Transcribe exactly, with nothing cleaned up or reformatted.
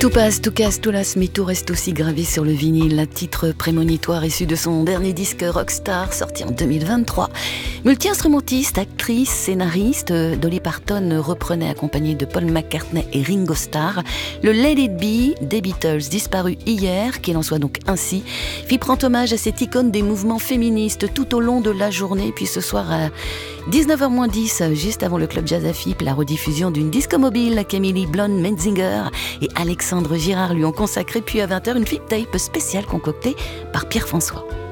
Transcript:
Tout passe, tout casse, tout lasse, mais tout reste aussi gravé sur le vinyle. Un titre prémonitoire issu de son dernier disque Rockstar, sorti en deux mille vingt-trois. Multi-instrumentiste, actrice, scénariste, Dolly Parton reprenait accompagnée de Paul McCartney et Ringo Starr le Let It Be des Beatles, disparu hier, qu'il en soit donc ainsi, fit prendre hommage à cette icône des mouvements féministes tout au long de la journée. Puis ce soir à dix-neuf heures moins dix, juste avant le Club Jazz à Fipe, la rediffusion d'une disco mobile qu'Emily Blonde-Menzinger et Alexandre Girard lui ont consacré, puis à vingt heures, une flip tape spéciale concoctée par Pierre François.